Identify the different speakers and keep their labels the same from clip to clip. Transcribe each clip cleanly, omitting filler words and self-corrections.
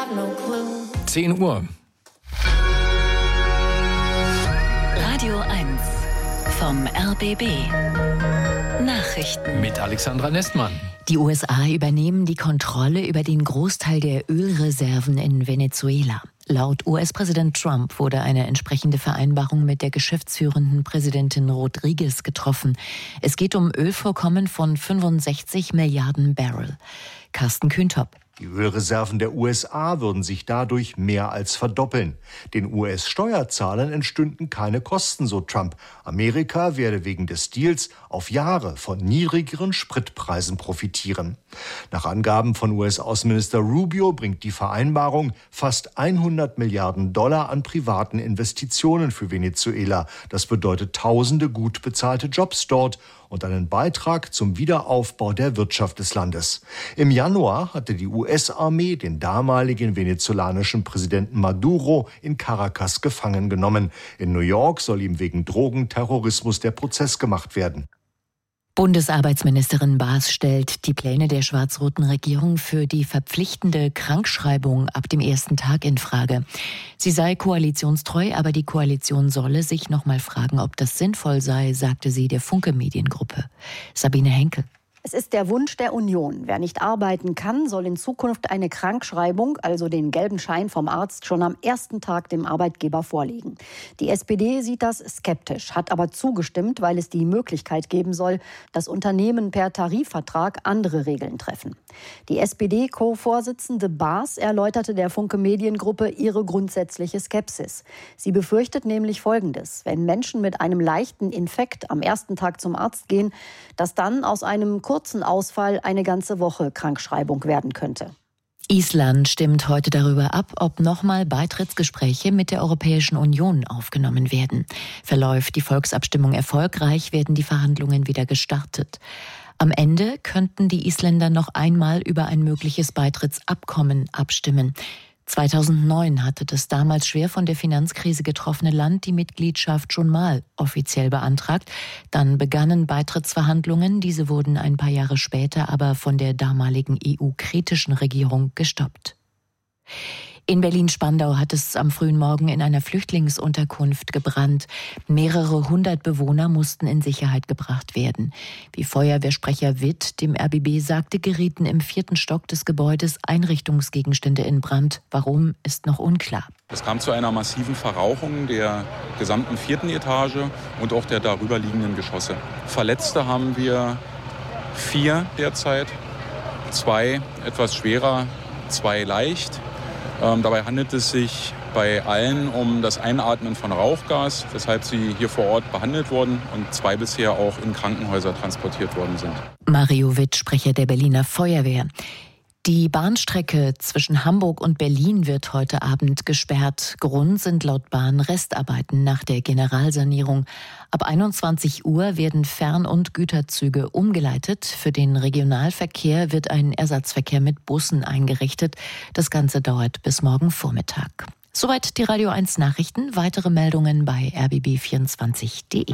Speaker 1: 10 Uhr.
Speaker 2: Radio 1 vom RBB. Nachrichten
Speaker 1: Mit Alexandra Nestmann.
Speaker 3: Die USA übernehmen die Kontrolle über den Großteil der Ölreserven in Venezuela. Laut US-Präsident Trump wurde eine entsprechende Vereinbarung mit der geschäftsführenden Präsidentin Rodriguez getroffen. Es geht um Ölvorkommen von 65 Milliarden Barrel. Carsten Kühntop.
Speaker 4: Die Ölreserven der USA würden sich dadurch mehr als verdoppeln. Den US-Steuerzahlern entstünden keine Kosten, so Trump. Amerika werde wegen des Deals auf Jahre von niedrigeren Spritpreisen profitieren. Nach Angaben von US-Außenminister Rubio bringt die Vereinbarung fast 100 Milliarden Dollar an privaten Investitionen für Venezuela. Das bedeutet tausende gut bezahlte Jobs dort und einen Beitrag zum Wiederaufbau der Wirtschaft des Landes. Im Januar hatte die US-Armee den damaligen venezolanischen Präsidenten Maduro in Caracas gefangen genommen. In New York soll ihm wegen Drogenterrorismus der Prozess gemacht werden.
Speaker 3: Bundesarbeitsministerin Baas stellt die Pläne der schwarz-roten Regierung für die verpflichtende Krankschreibung ab dem ersten Tag in Frage. Sie sei koalitionstreu, aber die Koalition solle sich noch mal fragen, ob das sinnvoll sei, sagte sie der Funke Mediengruppe. Sabine Henkel.
Speaker 5: Es ist der Wunsch der Union. Wer nicht arbeiten kann, soll in Zukunft eine Krankschreibung, also den gelben Schein vom Arzt, schon am ersten Tag dem Arbeitgeber vorlegen. Die SPD sieht das skeptisch, hat aber zugestimmt, weil es die Möglichkeit geben soll, dass Unternehmen per Tarifvertrag andere Regeln treffen. Die SPD-Co-Vorsitzende Baas erläuterte der Funke Mediengruppe ihre grundsätzliche Skepsis. Sie befürchtet nämlich Folgendes: Wenn Menschen mit einem leichten Infekt am ersten Tag zum Arzt gehen, dass dann aus einem kurzen Ausfall eine ganze Woche Krankschreibung werden könnte.
Speaker 3: Island stimmt heute darüber ab, ob nochmal Beitrittsgespräche mit der Europäischen Union aufgenommen werden. Verläuft die Volksabstimmung erfolgreich, werden die Verhandlungen wieder gestartet. Am Ende könnten die Isländer noch einmal über ein mögliches Beitrittsabkommen abstimmen. 2009 hatte das damals schwer von der Finanzkrise getroffene Land die Mitgliedschaft schon mal offiziell beantragt. Dann begannen Beitrittsverhandlungen. Diese wurden ein paar Jahre später aber von der damaligen EU-kritischen Regierung gestoppt. In Berlin-Spandau hat es am frühen Morgen in einer Flüchtlingsunterkunft gebrannt. Mehrere hundert Bewohner mussten in Sicherheit gebracht werden. Wie Feuerwehrsprecher Witt dem RBB sagte, gerieten im 4. Stock des Gebäudes Einrichtungsgegenstände in Brand. Warum, ist noch unklar.
Speaker 6: Es kam zu einer massiven Verrauchung der gesamten 4. Etage und auch der darüber liegenden Geschosse. Verletzte haben wir 4 derzeit, 2 etwas schwerer, 2 leicht. Dabei handelt es sich bei allen um das Einatmen von Rauchgas, weshalb sie hier vor Ort behandelt wurden und 2 bisher auch in Krankenhäuser transportiert worden sind.
Speaker 3: Mario Witt, Sprecher der Berliner Feuerwehr. Die Bahnstrecke zwischen Hamburg und Berlin wird heute Abend gesperrt. Grund sind laut Bahn Restarbeiten nach der Generalsanierung. Ab 21 Uhr werden Fern- und Güterzüge umgeleitet. Für den Regionalverkehr wird ein Ersatzverkehr mit Bussen eingerichtet. Das Ganze dauert bis morgen Vormittag. Soweit die Radio 1 Nachrichten. Weitere Meldungen bei rbb24.de.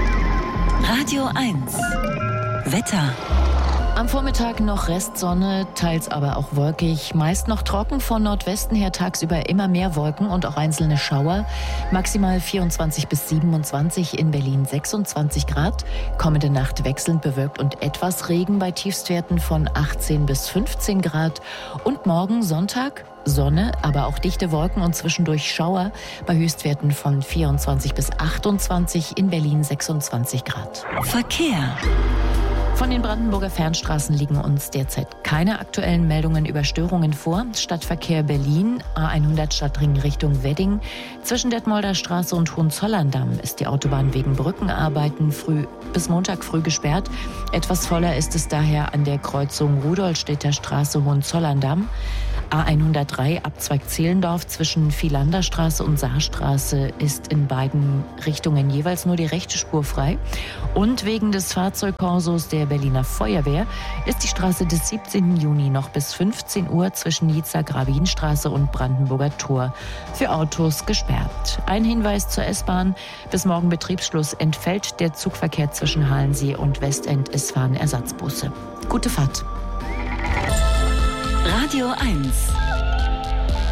Speaker 2: Radio 1 Wetter.
Speaker 3: Am Vormittag noch Restsonne, teils aber auch wolkig. Meist noch trocken, von Nordwesten her tagsüber immer mehr Wolken und auch einzelne Schauer. Maximal 24 bis 27, in Berlin 26 Grad. Kommende Nacht wechselnd bewölkt und etwas Regen bei Tiefstwerten von 18 bis 15 Grad. Und morgen Sonntag Sonne, aber auch dichte Wolken und zwischendurch Schauer bei Höchstwerten von 24 bis 28, in Berlin 26 Grad.
Speaker 2: Verkehr.
Speaker 3: Von den Brandenburger Fernstraßen liegen uns derzeit keine aktuellen Meldungen über Störungen vor. Stadtverkehr Berlin, A100 Stadtring Richtung Wedding. Zwischen Detmolder Straße und Hohenzollern-Damm ist die Autobahn wegen Brückenarbeiten bis Montag früh gesperrt. Etwas voller ist es daher an der Kreuzung Rudolstädter Straße Hohenzollern-Damm. A103 Abzweig Zehlendorf zwischen Viehlanderstraße und Saarstraße ist in beiden Richtungen jeweils nur die rechte Spur frei. Und wegen des Fahrzeugkorsos der Berliner Feuerwehr ist die Straße des 17. Juni noch bis 15 Uhr zwischen Nizza-Gravin-Straße und Brandenburger Tor für Autos gesperrt. Ein Hinweis zur S-Bahn: Bis morgen Betriebsschluss entfällt der Zugverkehr zwischen Halensee und Westend. Es fahren Ersatzbusse. Gute Fahrt.
Speaker 2: Radio 1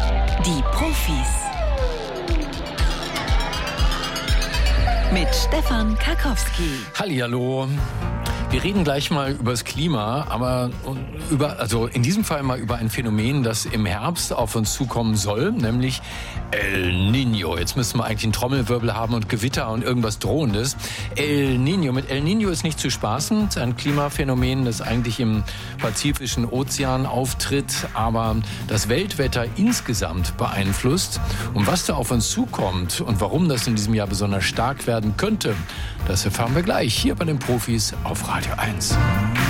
Speaker 2: Die Profis. Mit Stefan Karkowski.
Speaker 1: Hallihallo. Wir reden gleich mal über das Klima, aber in diesem Fall mal über ein Phänomen, das im Herbst auf uns zukommen soll, nämlich El Niño. Jetzt müssen wir eigentlich einen Trommelwirbel haben und Gewitter und irgendwas Drohendes. El Niño. Mit El Niño ist nicht zu spaßen. Es ist ein Klimaphänomen, das eigentlich im Pazifischen Ozean auftritt, aber das Weltwetter insgesamt beeinflusst. Und was da auf uns zukommt und warum das in diesem Jahr besonders stark werden könnte, das erfahren wir gleich hier bei den Profis auf Radio 1.